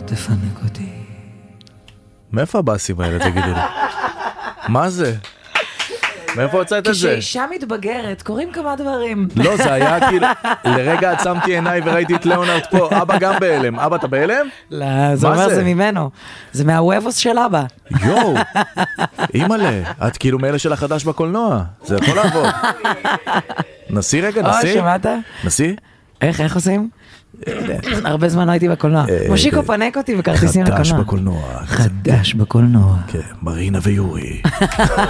תפנק אותי. מאיפה הבאסים האלה, תגידי לי? מה זה? מאיפה הוצאת את זה? כשאישה מתבגרת, קוראים כמה דברים. לא, זה היה כאילו, לרגע עצמתי עיניי וראיתי את ליאונרד פה, אבא גם בהלם. אבא, אתה בהלם? לא, זה אומר זה ממנו. זה מהוובוס של אבא. יואו, אימא'לה, את כאילו מאלה של החדש בקולנוע. זה יכול לעבוד. נסי רגע, נסי. שמעת? נסי? איך עושים? הרבה זמן לא הייתי בקולנוע. מושיקו פנק אותי וכרטיסים לקולנוע. חדש בקולנוע. חדש בקולנוע. כן, מרינה ויורי.